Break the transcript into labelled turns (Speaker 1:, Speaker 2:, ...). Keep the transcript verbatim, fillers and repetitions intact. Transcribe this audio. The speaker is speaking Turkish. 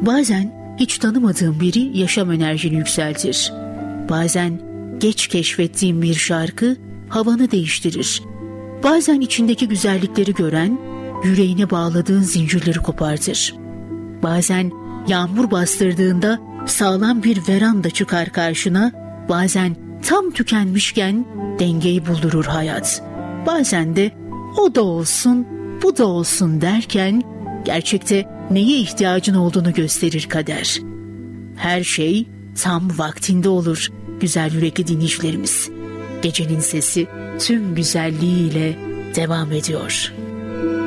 Speaker 1: Bazen hiç tanımadığın biri yaşam enerjini yükseltir. Bazen geç keşfettiğin bir şarkı havanı değiştirir. Bazen içindeki güzellikleri gören, yüreğine bağladığın zincirleri kopartır. Bazen yağmur bastırdığında sağlam bir veranda çıkar karşına, bazen tam tükenmişken dengeyi buldurur hayat. Bazen de o da olsun, bu da olsun derken gerçekte neye ihtiyacın olduğunu gösterir kader. Her şey tam vaktinde olur güzel yürekli dinleyicilerimiz. Gecenin sesi tüm güzelliğiyle devam ediyor.